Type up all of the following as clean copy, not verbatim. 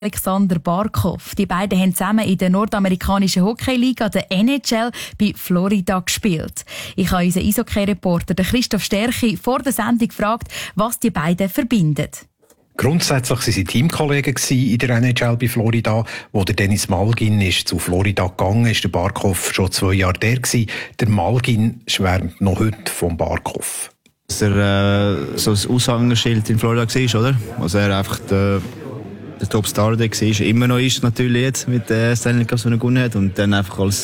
Alexander Barkov. Die beiden haben zusammen in der nordamerikanischen Hockeyliga, der NHL, bei Florida gespielt. Ich habe unseren Eishockey-Reporter Christoph Sterchi vor der Sendung gefragt, was die beiden verbindet. Grundsätzlich waren sie Teamkollegen in der NHL bei Florida. Wo der Dennis Malgin ist zu Florida gegangen ist, der Barkov schon 2 Jahre der gewesen. Der Malgin schwärmt noch heute vom Barkov. Dass er so ein Aushängeschild in Florida war, oder? Also er einfach der Topstar der war, immer noch ist natürlich jetzt mit der Stanley Cup, die er gewonnen hat. Und dann einfach als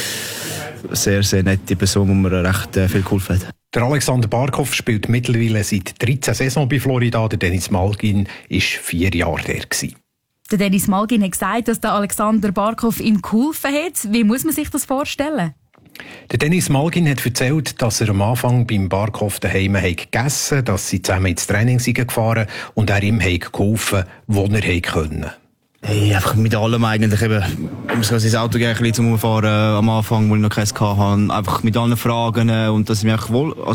sehr, sehr nette Person, die mir recht viel geholfen hat. Der Alexander Barkov spielt mittlerweile seit 13 Saisons bei Florida. Der Dennis Malgin war 4 Jahre der gewesen. Der Dennis Malgin hat gesagt, dass der Alexander Barkov ihm geholfen hat. Wie muss man sich das vorstellen? Der Dennis Malgin hat erzählt, dass er am Anfang beim Barkov daheim gegessen hat, dass sie zusammen ins Training gefahren und er ihm geholfen, wo er konnte. Hey, einfach mit allem eigentlich. Eben, so sein Auto ein bisschen zum Fahren am Anfang, wo ich noch keins hatte. Einfach mit allen Fragen und dass ich mich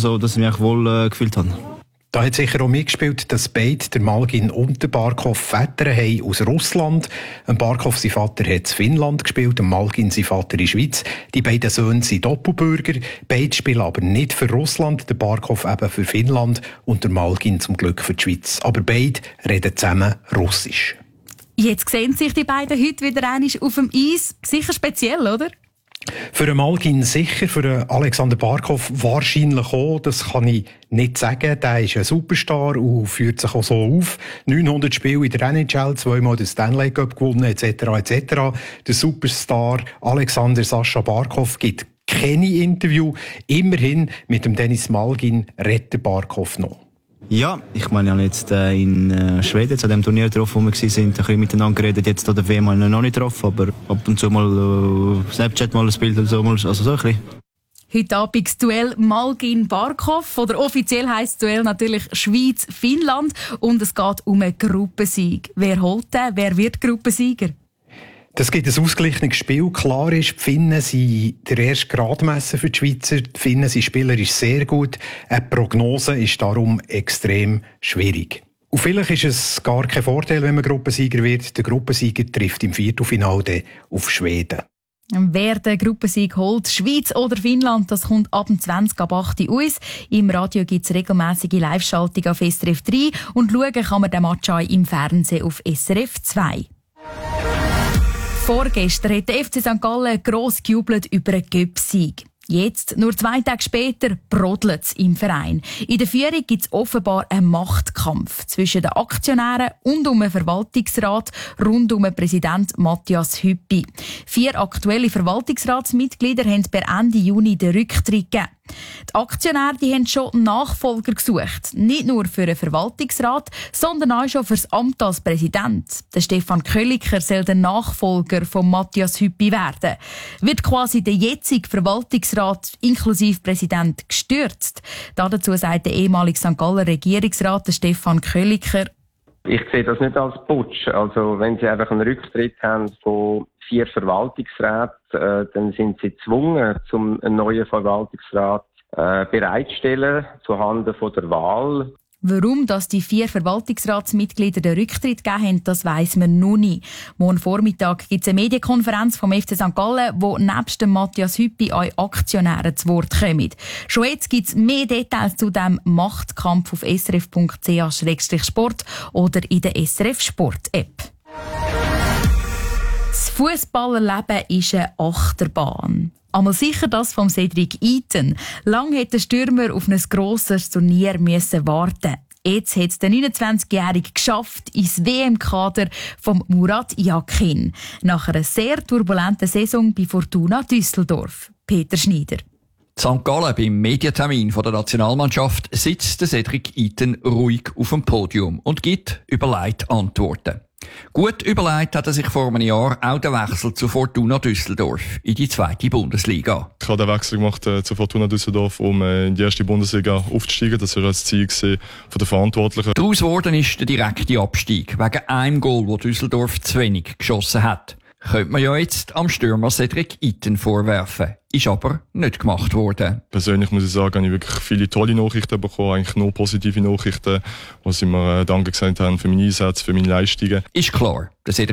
wohl gefühlt habe. Da hat sicher auch mitgespielt, dass beide, der Malgin und der Barkov, Väter haben aus Russland. Ein Barkov, sein Vater, hat in Finnland gespielt, ein Malgin, sein Vater, in der Schweiz. Die beiden Söhne sind Doppelbürger. Beide spielen aber nicht für Russland, der Barkov eben für Finnland und der Malgin zum Glück für die Schweiz. Aber beide reden zusammen Russisch. Jetzt sehen sich die beiden heute wieder einmal auf dem Eis. Sicher speziell, oder? Für den Malgin sicher, für den Alexander Barkov wahrscheinlich auch. Das kann ich nicht sagen. Der ist ein Superstar und führt sich auch so auf. 900 Spiele in der NHL, 2-mal den Stanley Cup gewonnen, etc. etc. Der Superstar Alexander Sascha Barkov gibt keine Interview. Immerhin mit dem Dennis Malgin redet Barkov noch. Ja, ich meine, ich habe jetzt in Schweden zu dem Turnier getroffen, wo wir waren, ein bisschen miteinander geredet. Jetzt an der WM habe ich noch nicht getroffen, aber ab und zu mal Snapchat mal ein Bild oder so, also so ein bisschen. Heute Abend das Duell Malgin-Barkov. Oder offiziell heisst das Duell natürlich Schweiz-Finnland. Und es geht um einen Gruppensieg. Wer holt den? Wer wird Gruppensieger? Das gibt ein ausgeglichenes Spiel. Klar ist, die Finnen sind der erste Gradmesser für die Schweizer. Die Finnen sind spielerisch sehr gut. Eine Prognose ist darum extrem schwierig. Und vielleicht ist es gar kein Vorteil, wenn man Gruppensieger wird. Der Gruppensieger trifft im Viertelfinale auf Schweden. Wer den Gruppensieg holt, Schweiz oder Finnland, das kommt ab 20 ab 8 Uhr aus. Im Radio gibt es regelmäßige Live-Schaltung auf SRF 3 und schauen kann man den Match auch im Fernsehen auf SRF 2. Vorgestern hat der FC St. Gallen gross gejubelt über einen Göpsieg. Jetzt, nur 2 Tage später, brodelt es im Verein. In der Führung gibt es offenbar einen Machtkampf zwischen den Aktionären und um den Verwaltungsrat rund um den Präsident Matthias Hüppi. 4 aktuelle Verwaltungsratsmitglieder haben per Ende Juni den Rücktritt gegeben. Die Aktionäre haben schon Nachfolger gesucht. Nicht nur für den Verwaltungsrat, sondern auch schon für das Amt als Präsident. Der Stefan Kölliker soll der Nachfolger von Matthias Hüppi werden. Wird quasi der jetzige Verwaltungsrat inklusive Präsident gestürzt? Dazu sagt der ehemalige St. Galler Regierungsrat Stefan Kölliker: Ich sehe das nicht als Putsch. Also wenn Sie einfach einen Rücktritt haben von 4 Verwaltungsräten, dann sind Sie gezwungen, einen neuen Verwaltungsrat bereitzustellen zuhanden von der Wahl. Warum dass die 4 Verwaltungsratsmitglieder den Rücktritt gegeben haben, das weiss man noch nicht. Morgen Vormittag gibt es eine Medienkonferenz vom FC St. Gallen, wo nebst dem Matthias Hüppi auch Aktionäre zu Wort kommen. Schon jetzt gibt es mehr Details zu diesem Machtkampf auf srf.ch/sport oder in der SRF Sport App. Das Fußballerleben ist eine Achterbahn. Einmal sicher das von Cedric Iten. Lang hätte der Stürmer auf ein grosses Turnier warten. Jetzt hat es der 29-Jährige geschafft ins WM-Kader von Murat Yakin. Nach einer sehr turbulenten Saison bei Fortuna Düsseldorf. Peter Schneider. St. Gallen beim Medientermin der Nationalmannschaft sitzt der Cedric Iten ruhig auf dem Podium und gibt überlegt Antworten. Gut überlegt hat er sich vor einem Jahr auch den Wechsel zu Fortuna Düsseldorf in die 2. Bundesliga. Ich habe den Wechsel gemacht zu Fortuna Düsseldorf, um in die 1. Bundesliga aufzusteigen. Das war das Ziel von der Verantwortlichen. Daraus geworden ist der direkte Abstieg wegen einem Goal, das Düsseldorf zu wenig geschossen hat. könnte man ja jetzt am Stürmer Cedric Itten vorwerfen. Ist aber nicht gemacht worden. Persönlich muss ich sagen, habe ich wirklich viele tolle Nachrichten bekommen, eigentlich nur positive Nachrichten, wo sie mir Danke gesagt haben für meine Einsätze, für meine Leistungen. Ist klar, der Cedric